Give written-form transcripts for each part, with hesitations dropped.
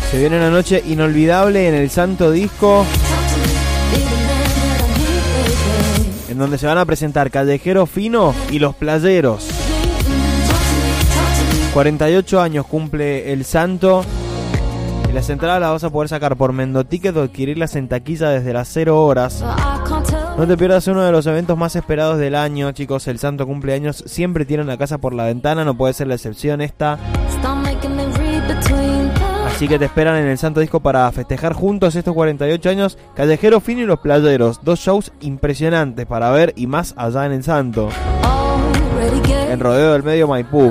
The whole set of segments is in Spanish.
Se viene una noche inolvidable en el Santo Disco, en donde se van a presentar Callejero Fino y Los Playeros. 48 años cumple el Santo. Y las entradas las vas a poder sacar por Mendoticket o adquirirlas en taquilla desde las 0 horas. No te pierdas uno de los eventos más esperados del año, chicos. El Santo cumpleaños siempre tiene una casa por la ventana, no puede ser la excepción esta. Así que te esperan en el Santo Disco para festejar juntos estos 48 años. Callejero Fino y Los Playeros, 2 shows impresionantes para ver y más allá en el Santo. En Rodeo del Medio, Maipú.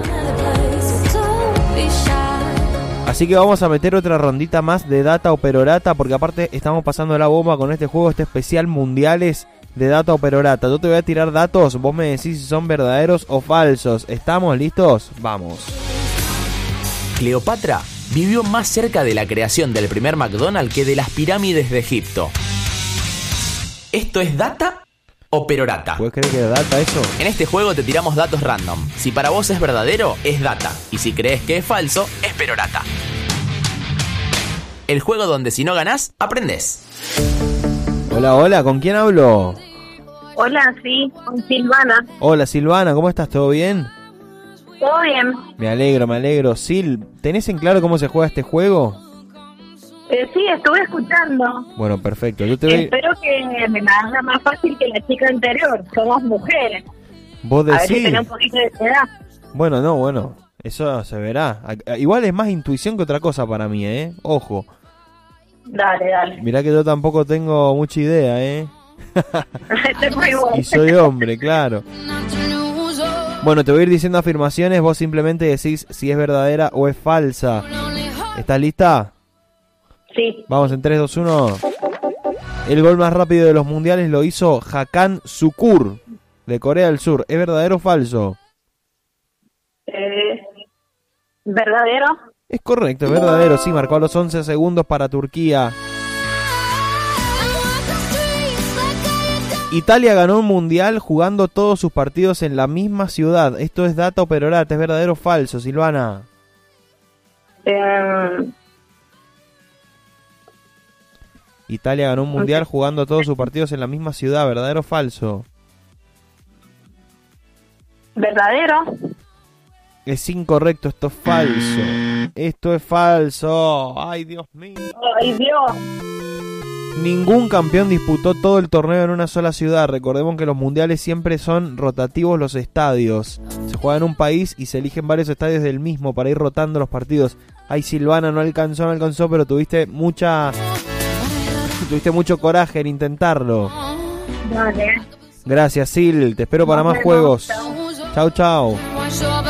Así que vamos a meter otra rondita más de Data o Perorata, porque aparte estamos pasando la bomba con este juego, este especial mundiales de Data o Perorata. Yo te voy a tirar datos, vos me decís si son verdaderos o falsos. ¿Estamos listos? Vamos. Cleopatra vivió más cerca de la creación del primer McDonald's que de las pirámides de Egipto. ¿Esto es Data o Perorata? ¿Puedes creer que es Data eso? En este juego te tiramos datos random. Si para vos es verdadero, es Data. Y si crees que es falso, es Perorata. El juego donde si no ganás, aprendés. Hola, hola, ¿con quién hablo? Hola, sí, con Silvana. Hola Silvana, ¿cómo estás? ¿Todo bien? ¿Todo bien? Me alegro. Sil, ¿tenés en claro cómo se juega este juego? Sí, estuve escuchando. Bueno, perfecto. Yo te doy... Espero que me la haga más fácil que la chica anterior. Somos mujeres. Vos decís... A ver si tenés un poquito de edad. Bueno. Eso se verá. Igual es más intuición que otra cosa para mí, ¿eh? Ojo. Dale. Mirá que yo tampoco tengo mucha idea, ¿eh? Este es muy bueno. Y soy hombre, claro. Bueno, te voy a ir diciendo afirmaciones. Vos simplemente decís si es verdadera o es falsa. ¿Estás lista? Sí. Vamos en 3, 2, 1. El gol más rápido de los mundiales lo hizo Hakan Sukur, de Corea del Sur. ¿Es verdadero o falso? ¿Verdadero? Es correcto, es verdadero. Sí, marcó a los 11 segundos para Turquía. Italia ganó un mundial jugando todos sus partidos en la misma ciudad. ¿Esto es Data o Perorata? ¿Es verdadero o falso, Silvana? Italia ganó un mundial jugando todos sus partidos en la misma ciudad. ¿Verdadero o falso? ¿Verdadero? Es incorrecto, esto es falso. Esto es falso. Ay, Dios mío. ¡Ay, Dios! Ningún campeón disputó todo el torneo en una sola ciudad. Recordemos que los mundiales siempre son rotativos los estadios. Se juega en un país y se eligen varios estadios del mismo para ir rotando los partidos. Ay, Silvana, no alcanzó, pero tuviste mucho coraje en intentarlo. Dale. Gracias, Sil. Te espero para más juegos. Chau.